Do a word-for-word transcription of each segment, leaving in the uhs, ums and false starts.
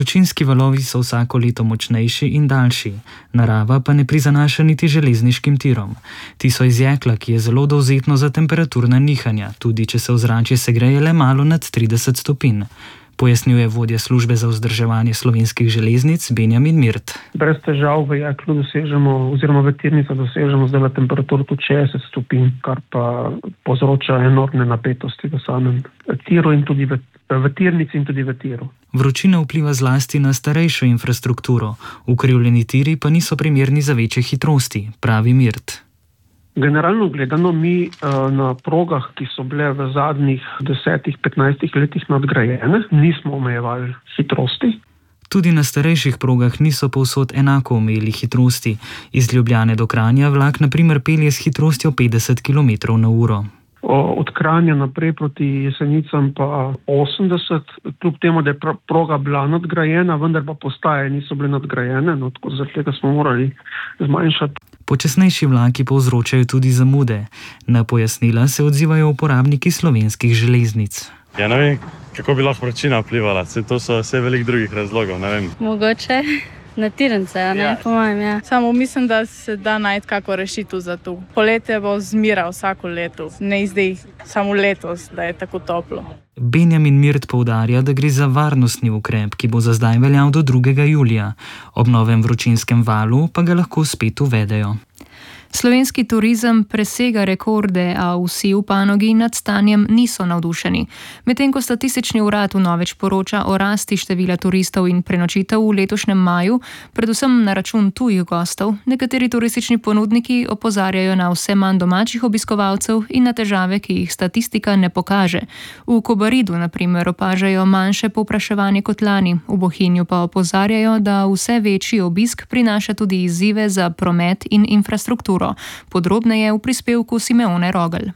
Vročinski valovi so vsako leto močnejši in daljši, narava pa ne prizanaša niti železniškim tirom. Ti so iz jekla, ki je zelo dovzetno za temperaturna nihanja, tudi če se ozračje segreje le malo nad trideset stopinj. Pojasnjuje vodja službe za vzdrževanje slovenskih železnic Benjamin Mirt. Brez težav v jeklu dosežemo, oziroma v tirnico dosežemo zdaj temperaturo tudi šestdeset stopinj, kar pa povzroča enormne napetosti v samem tiru in tudi v, v tirnici in tudi v tiru. Vročina vpliva zlasti na starejšo infrastrukturo, ukrivljeni tiri pa niso primerni za večje hitrosti, pravi Mirt. Generalno gledano mi na progah, ki so bile v zadnjih desetih, petnajstih letih nadgrajene, nismo omejevali hitrosti. Tudi na starejših progah niso povsod enako omejili hitrosti. Iz Ljubljane do Kranja vlak na primer pelje s hitrostjo petdeset kilometrov na uro. Od Kranja naprej proti Jesenicam pa osemdeset, kljub temu, da je proga bila nadgrajena, vendar pa postaje niso bile nadgrajene, no tako zaradi tega smo morali zmanjšati. Počasnejši vlaki povzročajo tudi zamude. Na pojasnila se odzivajo uporabniki slovenskih železnic. Ja, ne vem, kako bi lahko vročina vplivala. To so vse veliko drugih razlogov, ne vem. Mogoče na tirnice, ne, ja. Po mojem, ja. Samo mislim, da se da najti kako rešitev za to. Poletje bo zmira vsako leto, ne zdaj samo letos, da je tako toplo. Benjamin Mirt poudarja, da gre za varnostni ukrep, ki bo za zdaj veljal do drugega julija. Ob novem vročinskem valu pa ga lahko spet uvedejo. Slovenski turizem presega rekorde, a vsi v panogi nad stanjem niso navdušeni. Medtem ko statistični urad vnovič poroča o rasti števila turistov in prenočitev v letošnjem maju, predvsem na račun tujih gostov, nekateri turistični ponudniki opozarjajo na vse manj domačih obiskovalcev in na težave, ki jih statistika ne pokaže. V Kobaridu, na primer, opažajo manjše povpraševanje kot lani, v Bohinju pa opozarjajo, da vse večji obisk prinaša tudi izzive za promet in infrastrukturo. Podrobneje v prispevku Simeone Rogelj.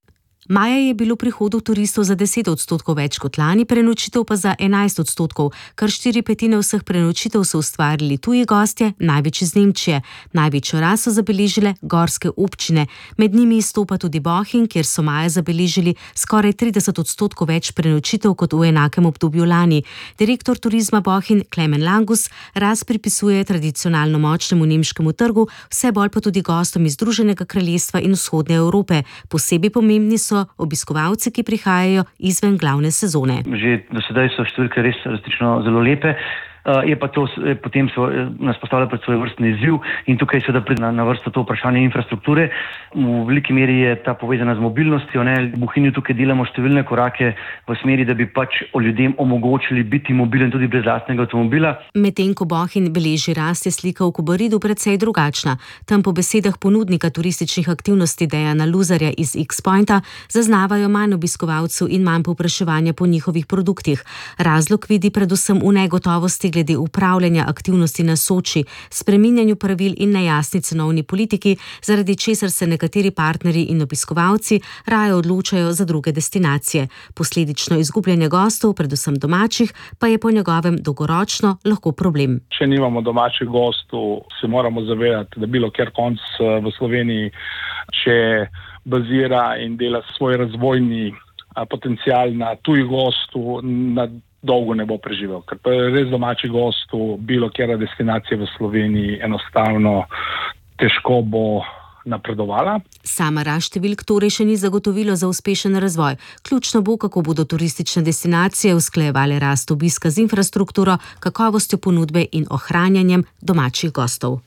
Maja je bilo prihodov turistov za deset odstotkov več kot lani, prenočitev pa za enajst odstotkov, kar štiri petine vseh prenočitev so ustvarili tuji gostje, največ iz Nemčije. Največjo rast so zabeležile gorske občine, med njimi izstopa tudi Bohinj, kjer so maja zabeležili skoraj trideset odstotkov več prenočitev kot v enakem obdobju lani. Direktor turizma Bohinj Klemen Langus rast pripisuje tradicionalno močnemu nemškemu trgu, vse bolj pa tudi gostom iz Združenega kraljestva in vzhodne Evrope. Posebej pomembni so obiskovalci, ki prihajajo izven glavne sezone. Že do sedaj so številke res resnično zelo lepe. Je pa to potem so, nas postavlja pred svoj vrstni izziv in tukaj seveda pride na, na vrsto to vprašanje infrastrukture. V veliki meri je ta povezana z mobilnostjo. Ne? V Bohinju tukaj delamo številne korake v smeri, da bi pač ljudem omogočili biti mobilen tudi brez lastnega avtomobila. Medtem ko Bohinj beleži rast, je slika v Kobaridu precej drugačna. Tam po besedah ponudnika turističnih aktivnosti Dejana Luzarja iz X-Pointa zaznavajo manj obiskovalcev in manj povpraševanja po njihovih produktih. Razlog vidi predvsem v negotovosti glede upravljanja aktivnosti na Soči, spreminjanju pravil in nejasni cenovni politiki, zaradi česar se nekateri partnerji in obiskovalci raje odločajo za druge destinacije. Posledično izgubljanje gostov, predvsem domačih, pa je po njegovem dolgoročno lahko problem. Če nimamo domačih gostov, se moramo zavedati, da bilo kjer konc v Sloveniji, če bazira in dela svoj razvojni potencial na tujih gostov, na dolgo ne bo preživel, ker pa res domači gostov, bilo kjera destinacija v Sloveniji enostavno težko bo napredovala. Sama rast številk torej še ni zagotovilo za uspešen razvoj. Ključno bo, kako bodo turistične destinacije usklajevale rast obiska z infrastrukturo, kakovostjo ponudbe in ohranjanjem domačih gostov.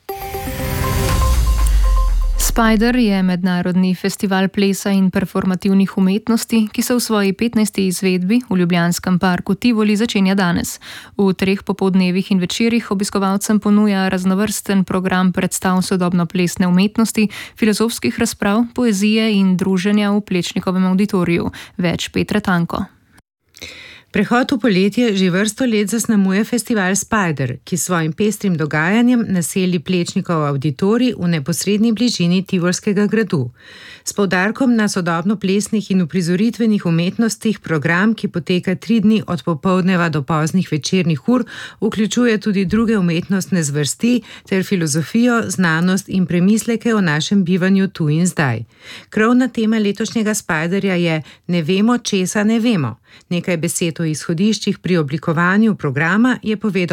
Spider je mednarodni festival plesa in performativnih umetnosti, ki se v svoji petnajsti izvedbi v Ljubljanskem parku Tivoli začenja danes. V treh popoldnevih in večerih obiskovalcem ponuja raznovrsten program predstav sodobno plesne umetnosti, filozofskih razprav, poezije in druženja v Plečnikovem avditoriju. Več Petra Tanko. Prehod v poletje že vrsto let zaznamuje festival Spider, ki svojim pestrim dogajanjem naseli Plečnikov avditorij v neposredni bližini Tivolskega gradu. S poudarkom na sodobno plesnih in uprizoritvenih umetnostih program, ki poteka tri dni od popoldneva do poznih večernih ur, vključuje tudi druge umetnostne zvrsti ter filozofijo, znanost in premisleke o našem bivanju tu in zdaj. Krovna tema letošnjega Spiderja je Ne vemo, česa ne vemo. Nekaj besed o o izhodiščih pri oblikovanju programa je povedal